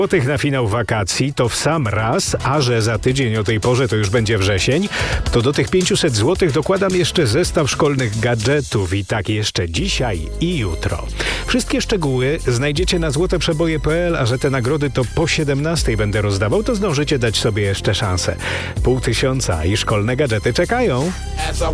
Złotych na finał wakacji to w sam raz, a że za tydzień o tej porze to już będzie wrzesień, to do tych 500 zł dokładam jeszcze zestaw szkolnych gadżetów i tak jeszcze dzisiaj i jutro. Wszystkie szczegóły znajdziecie na złoteprzeboje.pl, a że te nagrody to po 17 będę rozdawał, to zdążycie dać sobie jeszcze szansę. 500 i szkolne gadżety czekają.